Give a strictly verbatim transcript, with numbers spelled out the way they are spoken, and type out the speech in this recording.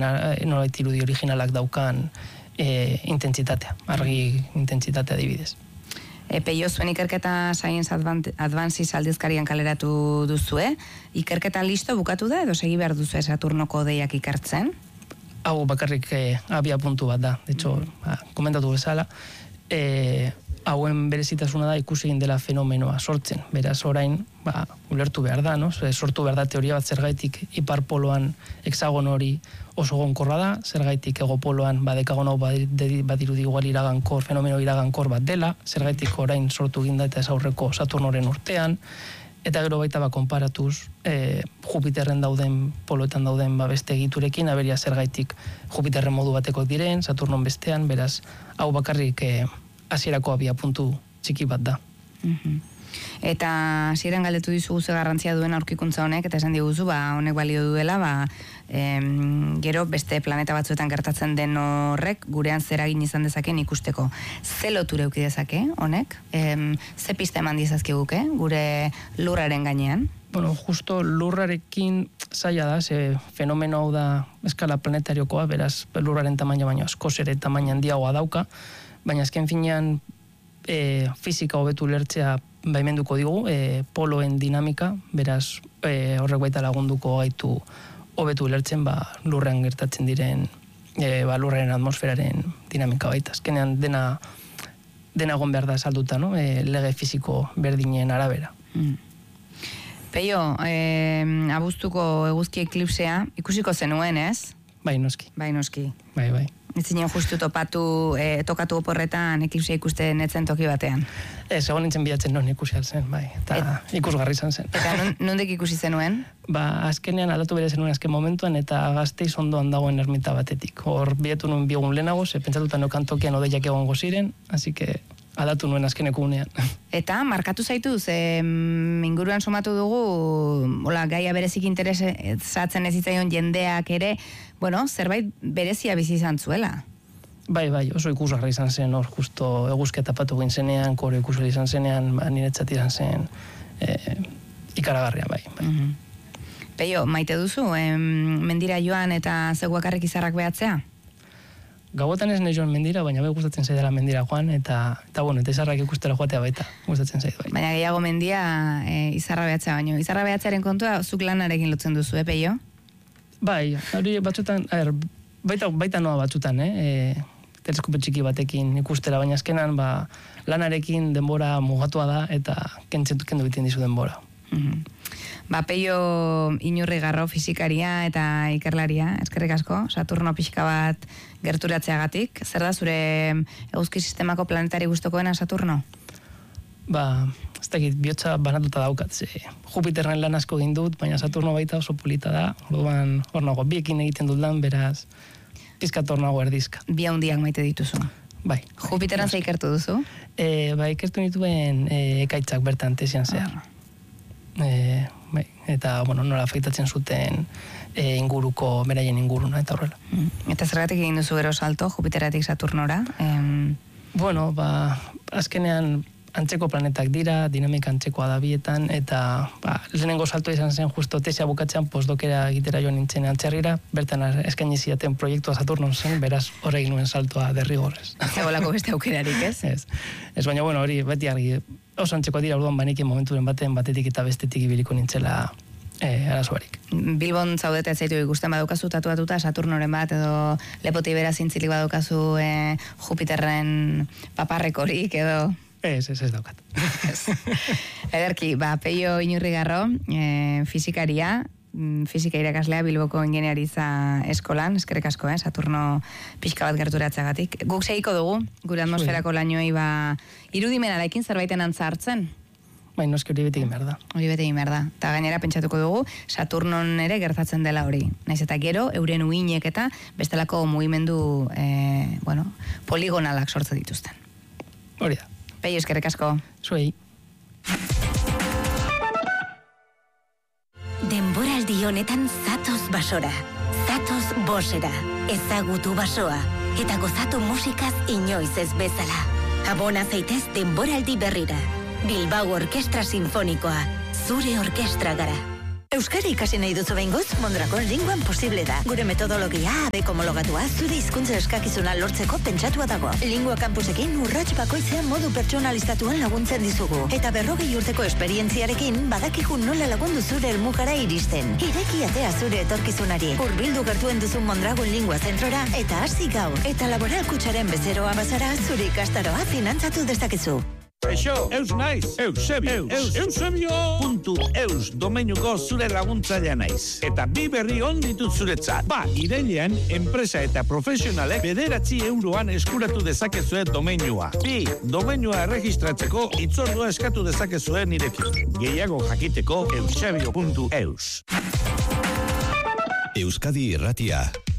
nolait irudi originalak daukan e, intentsitatea, argi intentsitatea adibidez. E, Peio, zuen ikerketa Science Advances aldizkarian kaleratu duzue, ikerketa listo bukatu da edo segi behar duzue Saturnoko deiak ikertzen? Hau bakarrik e, abia puntu bat da, de hecho, mm. ba, komentatu bezala, e, hauen berezitasuna da ikusi egin dela fenomenoa sortzen. Beraz, orain, ba, ulertu behar da, no? Sortu behar da teoria bat zergaitik iparpoloan hexagon hori oso gonkorra da, zergaitik egopoloan ba, dekagon hau badirudi igual iragankor, fenomeno iragankor bat dela, zergaitik orain sortu ginda eta ez aurreko Saturnoren urtean, eta gero baita ba, konparatuz e, Jupiterren dauden, poloetan dauden ba, beste egiturekin, aberia zergaitik Jupiterren modu batekoak diren, Saturnon bestean, beraz, hau bakarrik e, hasierako abia puntu txiki bat da. Mm-hmm. Eta hasieran galdetu dizugu ze garrantzia duen aurkikuntza honek, eta esan diguzu, ba, honek balio duela, ba, em, gero beste planeta batzuetan gertatzen den horrek, gurean zer egin izan dezaken ikusteko. Ze lotura eduki dezake, honek? Em, ze pista eman dizazkiguke, gure lurraren gainean? Bueno, justo lurrarekin zaila da, ze fenomeno hau da eskala planetariokoa, beraz lurraren tamaina baino askoz ere tamaina handiagoa dauka, baina azken finean e, fizika hobetu lertzea baimenduko digu, e, poloen dinamika, beraz e, horrek baita lagunduko gaitu hobetu lertzen ba, lurrean gertatzen diren, e, ba, lurraren atmosferaren dinamika baita. Azkenean dena, dena egon behar da salduta, no? E, lege fiziko berdinen arabera. Mm. Peio, eh, abuztuko eguzki eklipsea ikusiko zenuen, ez? Bai, noski. Bai, noski. Bai, bai. Ez zinen justu topatu, eh, tokatu oporretan eklipsea ikusten netzen toki batean. Ez, egon nintzen bilatzen non ikusi alzen, bai. Eta Et, ikusgarri izan zen. Eta non, nondek ikusi zenuen? Ba, azkenean aldatu bere zenuen azken momentuan, eta Gasteiz ondoan dagoen ermita batetik. Hor bietu nuen biegun lehenago, ze pentsatutan nokan tokian odeiak egongo ziren, así que aldatu nuen azkeneko unean. Eta markatu zaitu, ze inguruan somatu dugu, hola, gaia berezik interesatzen ez zitzaion jendeak ere, bueno, zerbait berezia bizi izan zuela. Bai, bai, oso ikusgarri izan zen, hor justo eguzkia tapatu egin zenean, koro ikusgarri izan zenean, ba, niretzat izan zen e, ikaragarria, bai. bai. Mm-hmm. Peio, maite duzu, em, mendira joan eta zeguakarrik izarrak behatzea? Gauetan ez nahi joan mendira, baina bai gustatzen zaidala mendira joan, eta, eta bueno, eta izarrak ikustera joatea baita, gustatzen zaidu bai. Baina gehiago mendia e, izarra behatzea baino. Izarra behatzearen kontua, zuk lanarekin lotzen duzu, eh, Peio? Bai, hori batzutan, a ber, baita, baita noa batzutan, eh? E, teleskope txiki batekin ikustera, baina azkenan, ba, lanarekin denbora mugatua da, eta kentzen kendu biten dizu denbora. Mm-hmm. Ba, Peio Inurrigarro fizikaria eta ikerlaria, eskerrik asko, Saturno pixka bat gerturatzeagatik. Zer da zure eguzki sistemako planetari gustokoena Saturno? Ba, ez dakit, bihotza banatuta daukat, ze Jupiterren lan asko egin dut, baina Saturno baita oso polita da, orduan hor nago, biekin egiten dut lan, beraz, pizkat hor nago erdizka. Bi handiak maite dituzu. Bai. Jupiterran ze ikertu duzu? E, ba, ikertu nituen e, ekaitzak bertan tesian zehar. Ah. E, bai, eta, bueno, nola afektatzen zuten e, inguruko, beraien inguruna, eta horrela. Mm. Eta zergatik egin duzu gero salto, Jupiteratik Saturnora? Em... Bueno, ba, azkenean antzeko planetak dira, dinamika antzekoa da bietan, eta ba, lehenengo salto izan zen justo tesia bukatzean postdokera egitera joan nintzen antzerrira, bertan eskaini zidaten proiektua Saturnon zen, beraz horregin nuen saltoa derrigorrez. Zegoelako beste aukerarik, ez? Ez, ez baina, bueno, hori beti argi, oso antzeko dira, orduan banikin momenturen baten batetik eta bestetik ibiliko nintzela eh, arazoarik. Bilbon zaudete ez zaitu ikusten badaukazu tatuatuta Saturnoren bat, edo lepotik bera zintzilik badaukazu eh, Jupiterren paparrekorik, edo... Ez, ez, ez daukat. Ederki, ba, Peio Inurrigarro, e, fizikaria, fizika irakaslea Bilboko ingeniaritza eskolan, eskerrik asko, eh, Saturno pixka bat gerturatzeagatik. Guk segiko dugu, gure atmosferako lainoei, ba, irudimenalekin zerbaiten antza hartzen? Bai, noski hori beti egin behar da. Hori beti egin behar da. Eta gainera pentsatuko dugu, Saturnon ere gertatzen dela hori. Naiz eta gero, euren uinek eta bestelako mugimendu, e, bueno, poligonalak sortze dituzten. Hori da. Peio, eskerrik asko. Zuei. Denboraldi honetan zatoz basora, zatoz bosera, ezagutu basoa, eta gozatu musikaz inoiz ez bezala. Abona zaitez denboraldi berrira. Bilbao Orkestra Sinfonikoa, zure orkestra gara. Euskara ikasi nahi duzu behingoz, Mondragon Linguan posible da. Gure metodologia abeko homologatua zure hizkuntza eskakizuna lortzeko pentsatua dago. Lingua kampusekin urrats bakoitzean modu pertsonalizatuan laguntzen dizugu. Eta berrogei urteko esperientziarekin badakigu nola lagundu zure helmugara iristen. Ireki atea zure etorkizunari. Hurbildu gertuen duzun Mondragon Lingua zentrora eta hasi gaur. Eta laboral kutsaren bezeroa bazara zure ikastaroa finantzatu dezakezu. Eixo, eus naiz, Eusebio, eus, Eusebio puntu eus domeinuko zure laguntzailea naiz. Eta bi berri on ditut zuretzat. Ba, irailean, enpresa eta profesionalek bederatzi euroan eskuratu dezakezue domeinua. Bi, domeinua erregistratzeko itzordua eskatu dezakezue nirekin. Gehiago jakiteko eusebio puntu eus. Euskadi Irratia.